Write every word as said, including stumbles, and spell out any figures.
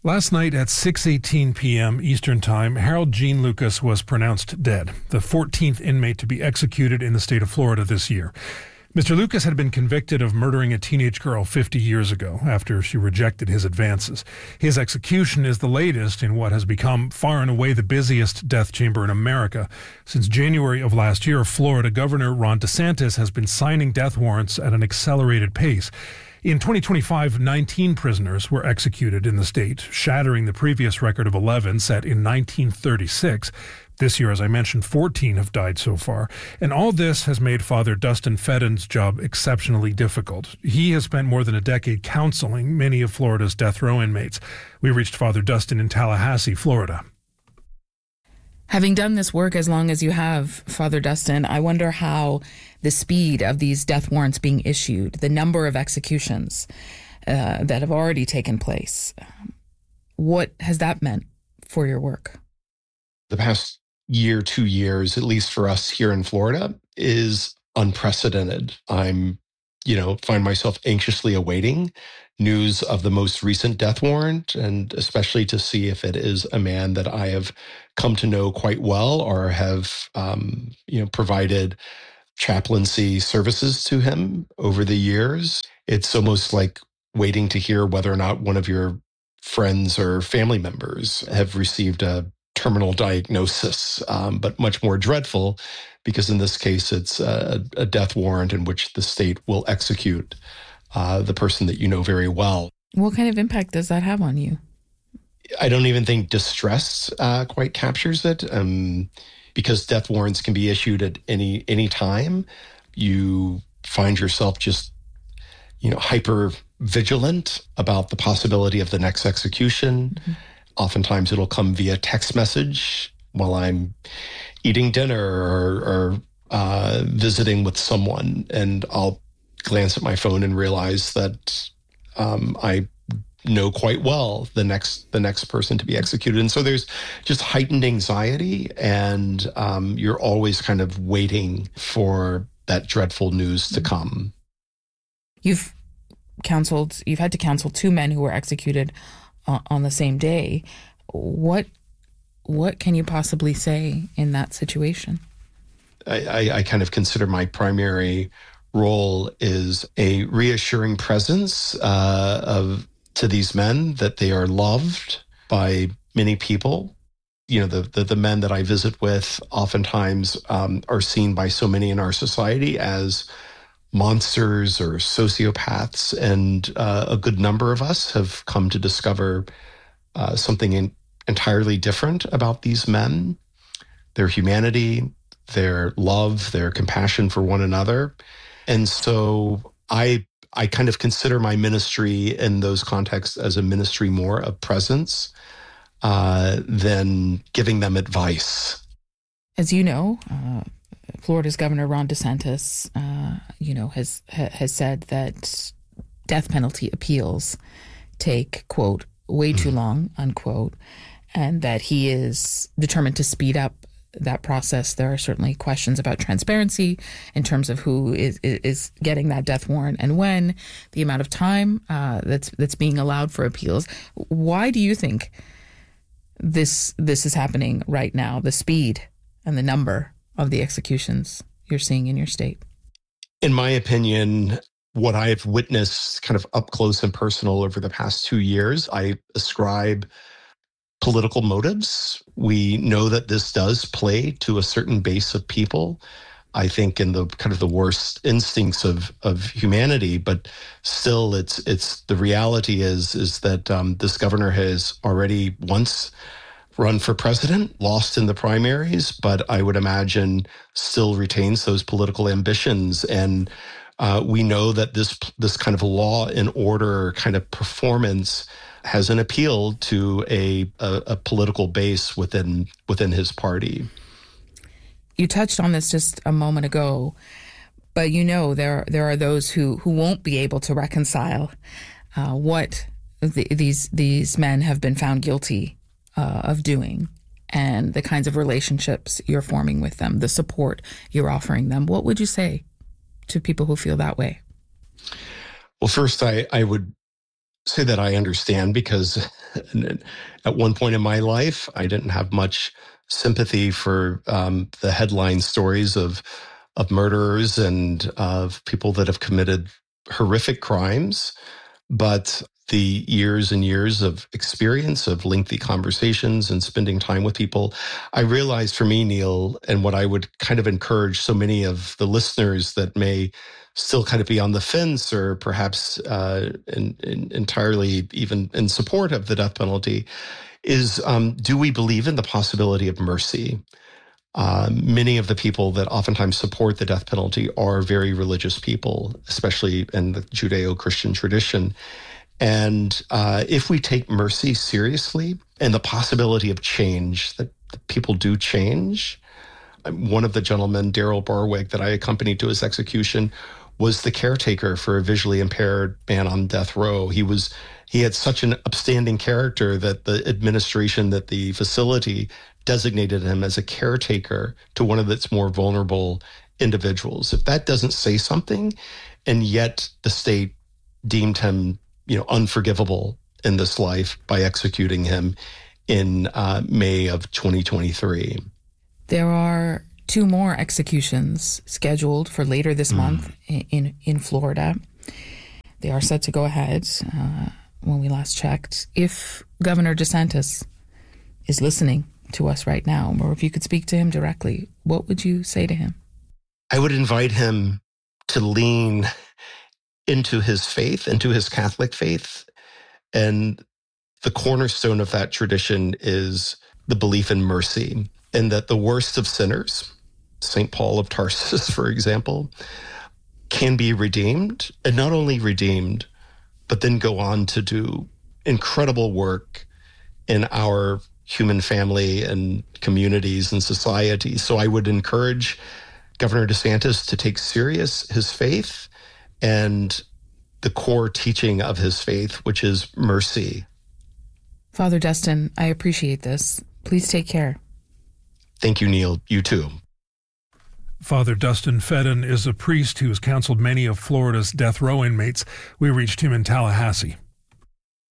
Last night at six eighteen p.m. Eastern Time, Harold Gene Lucas was pronounced dead, the fourteenth inmate to be executed in the state of Florida this year. Mister Lucas had been convicted of murdering a teenage girl fifty years ago after she rejected his advances. His execution is the latest in what has become far and away the busiest death chamber in America. Since January of last year, Florida Governor Ron DeSantis has been signing death warrants at an accelerated pace. In twenty twenty-five, nineteen prisoners were executed in the state, shattering the previous record of eleven set in nineteen thirty-six. This year, as I mentioned, fourteen have died so far. And all this has made Father Dustin Fedden's job exceptionally difficult. He has spent more than a decade counseling many of Florida's death row inmates. We reached Father Dustin in Tallahassee, Florida. Having done this work as long as you have, Father Dustin, I wonder how the speed of these death warrants being issued, the number of executions uh, that have already taken place, what has that meant for your work? The past year, two years, at least for us here in Florida, is unprecedented. I'm, you know, find myself anxiously awaiting news of the most recent death warrant, and especially to see if it is a man that I have come to know quite well or have, um, you know, provided chaplaincy services to him over the years. It's almost like waiting to hear whether or not one of your friends or family members have received a terminal diagnosis, um, but much more dreadful, because in this case, it's a, a death warrant in which the state will execute uh, the person that you know very well. What kind of impact does that have on you? I don't even think distress uh, quite captures it, um, because death warrants can be issued at any any time. You find yourself just, you know, hyper vigilant about the possibility of the next execution. Mm-hmm. Oftentimes it'll come via text message while I'm eating dinner or, or uh, visiting with someone, and I'll glance at my phone and realize that um, I know quite well the next the next person to be executed. And so there's just heightened anxiety, and um, you're always kind of waiting for that dreadful news to come. You've counseled, you've had to counsel two men who were executed on the same day. What what can you possibly say in that situation? I, I, I kind of consider my primary role is a reassuring presence uh, of to these men that they are loved by many people. You know, the the, the men that I visit with oftentimes um, are seen by so many in our society as monsters or sociopaths, and uh, a good number of us have come to discover uh, something in, entirely different about these men, their humanity, their love, their compassion for one another. And so I I kind of consider my ministry in those contexts as a ministry more of presence uh, than giving them advice. As you know, uh Florida's Governor Ron DeSantis, uh, you know, has ha, has said that death penalty appeals take, quote, way too long, unquote, and that he is determined to speed up that process. There are certainly questions about transparency in terms of who is is getting that death warrant and when, the amount of time uh, that's that's being allowed for appeals. Why do you think this this is happening right now? The speed and the number of the executions you're seeing in your state? In my opinion, what I've witnessed kind of up close and personal over the past two years, I ascribe political motives. We know that this does play to a certain base of people, I think in the kind of the worst instincts of, of humanity, but still it's it's the reality is, is that um, this governor has already once run for president, lost in the primaries, but I would imagine still retains those political ambitions. And uh, we know that this this kind of law and order kind of performance has an appeal to a, a, a political base within within his party. You touched on this just a moment ago, but you know there there are those who, who won't be able to reconcile uh, what the, these these men have been found guilty Uh, of doing, and the kinds of relationships you're forming with them, the support you're offering them. What would you say to people who feel that way? Well, first, I, I would say that I understand, because at one point in my life, I didn't have much sympathy for um, the headline stories of of murderers and of people that have committed horrific crimes. But the years and years of experience, of lengthy conversations and spending time with people, I realized for me, Neil, and what I would kind of encourage so many of the listeners that may still kind of be on the fence, or perhaps uh, in, in entirely even in support of the death penalty, is um, do we believe in the possibility of mercy? Uh, many of the people that oftentimes support the death penalty are very religious people, especially in the Judeo-Christian tradition. And uh, if we take mercy seriously and the possibility of change, that people do change. One of the gentlemen, Daryl Barwig, that I accompanied to his execution, was the caretaker for a visually impaired man on death row. He was he had such an upstanding character that the administration, that the facility designated him as a caretaker to one of its more vulnerable individuals. If that doesn't say something, and yet the state deemed him, you know, unforgivable in this life by executing him in uh, May of twenty twenty-three. There are two more executions scheduled for later this mm. month in in Florida. They are set to go ahead. Uh, when we last checked, if Governor DeSantis is listening to us right now, or if you could speak to him directly, what would you say to him? I would invite him to lean into his faith, into his Catholic faith. And the cornerstone of that tradition is the belief in mercy, and that the worst of sinners, Saint Paul of Tarsus, for example, can be redeemed, and not only redeemed, but then go on to do incredible work in our human family and communities and society. So I would encourage Governor DeSantis to take serious his faith and the core teaching of his faith, which is mercy. Father Dustin, I appreciate this. Please take care. Thank you, Neil. You too. Father Dustin Fedden is a priest who has counseled many of Florida's death row inmates. We reached him in Tallahassee.